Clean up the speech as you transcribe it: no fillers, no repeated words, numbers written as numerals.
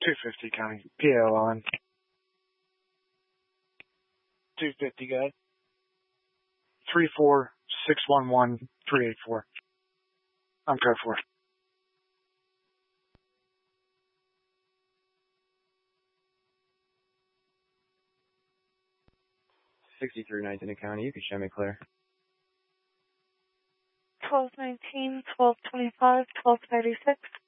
250 County. PL on. 250 guy. 34611 I'm code 4. $63.19 County. You can show me clear. 1219, 1225, 1236.